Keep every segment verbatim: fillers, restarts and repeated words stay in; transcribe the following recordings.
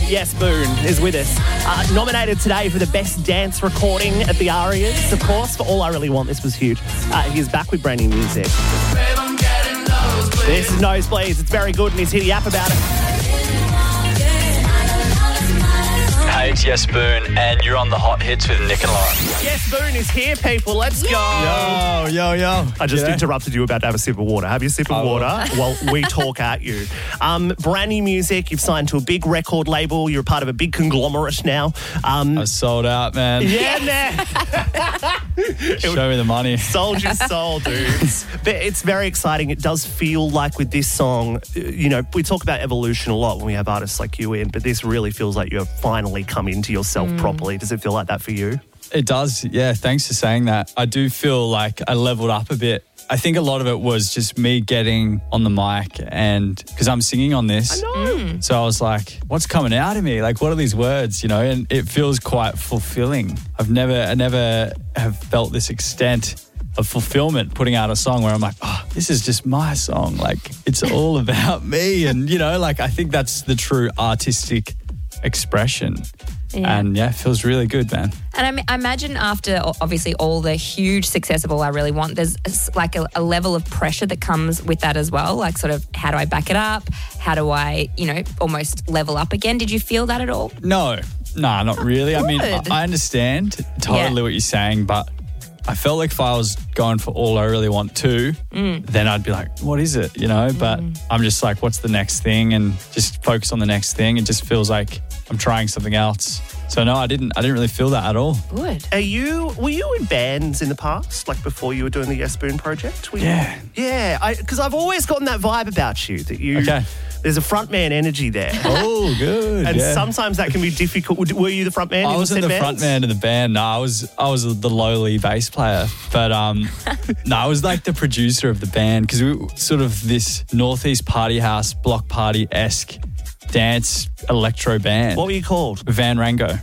Yes Boone is with us. Uh, nominated today for the best dance recording at the Arias, of course. For All I Really Want, this was huge. Uh, he's back with brand new music. This is Nosebleeds. It's very good, and he's hit the app about it. Hey, it's Yes Boone, and you're on the Hot Hits with Nick and Laura. Yes Boone is here, people. Let's go. Yo, yo, yo. I just G'day. interrupted you about to have a sip of water. Have your sip of I will. water while we talk at you. Um, brand new music. You've signed to a big record label. You're a part of a big conglomerate now. Um, I sold out, man. yeah, man. Show me the money. Sold your soul, dude. But it's very exciting. It does feel like with this song, you know, we talk about evolution a lot when we have artists like you in, but this really feels like you have finally come into yourself properly. Does it feel like that for you? It does, yeah. Thanks for saying that. I do feel like I leveled up a bit. I think a lot of it was just me getting on the mic, and because I'm singing on this. I know. So I was like, what's coming out of me? Like, what are these words, you know? And it feels quite fulfilling. I've never, I never have felt this extent of fulfillment putting out a song where I'm like, oh, this is just my song. Like, it's all about me. And, you know, like, I think that's the true artistic expression. Yeah. And yeah, it feels really good, man. And I, m- I imagine after obviously all the huge success of All I Really Want, there's a s- like a, a level of pressure that comes with that as well. Like sort of, how do I back it up? How do I, you know, almost level up again? Did you feel that at all? No, nah, not really. I mean, I, good. I understand totally Yeah. what you're saying, but I felt like if I was going for All I Really Want to, Mm. then I'd be like, what is it? You know, but I'm just like, what's the next thing? And just focus on the next thing. It just feels like I'm trying something else. So no, I didn't, I didn't really feel that at all. Good. Are you, were you in bands in the past, like before you were doing the Yes Boone project? Were you- Yeah. Yeah, because I've always gotten that vibe about you, that you, Okay. there's a frontman energy there. Oh, good. And yeah. sometimes that can be difficult. Were you the front man? I in wasn't said the bands? front man of the band. No, I was I was the lowly bass player. But um, no, I was like the producer of the band, because we were sort of this Northeast party house, block party-esque dance electro band. What were you called? Van Rango.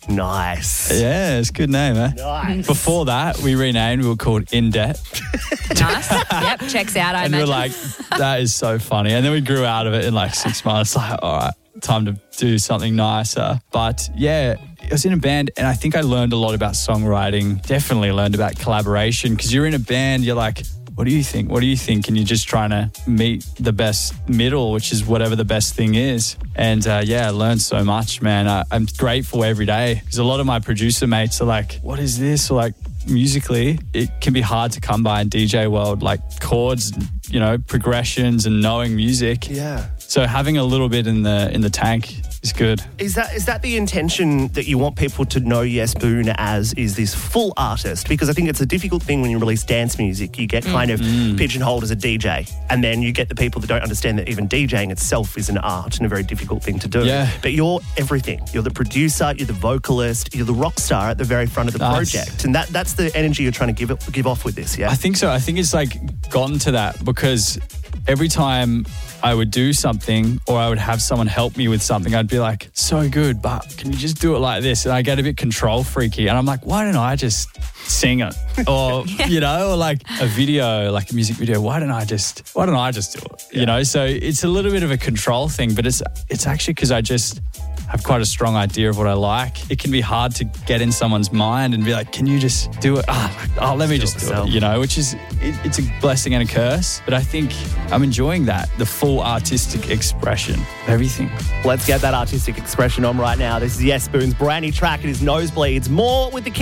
Nice. Yeah, it's a good name, eh? Nice. Before that, we renamed. We were called In Debt. Nice. Yep, checks out, I And we imagine. were like, that is so funny. And then we grew out of it in like six months. Like, all right, time to do something nicer. But yeah, I was in a band, and I think I learned a lot about songwriting. Definitely learned about collaboration, because you're in a band, you're like, what do you think? What do you think? And you're just trying to meet the best middle, which is whatever the best thing is. And uh, yeah, I learned so much, man. I, I'm grateful every day, because a lot of my producer mates are like, what is this? Or like, musically, it can be hard to come by in D J world, like chords, you know, progressions and knowing music. Yeah. So having a little bit in the in the tank is good. Is that is that the intention, that you want people to know Yes Boone as is this full artist? Because I think it's a difficult thing when you release dance music. You get kind of pigeonholed as a D J, and then you get the people that don't understand that even DJing itself is an art and a very difficult thing to do. Yeah. But you're everything. You're the producer, you're the vocalist, you're the rock star at the very front of the Nice. project. And that that's the energy you're trying to give it, give off with this, yeah? I think so. I think it's like gotten to that, because every time I would do something, or I would have someone help me with something, I'd be like, so good, but can you just do it like this? And I get a bit control freaky, and I'm like, why don't I just sing it? Or, you know, or like a video, like a music video, why don't I just, why don't I just do it? You know, so it's a little bit of a control thing, but it's, it's actually because I just have quite a strong idea of what I like. It can be hard to get in someone's mind and be like, can you just do it? Ah, oh, let me Do it just do myself. it, you know, which is, it, it's a blessing and a curse. But I think I'm enjoying that, the full artistic expression of everything. Let's get that artistic expression on right now. This is Yes Boone's brand new track. It is Nosebleeds. More with the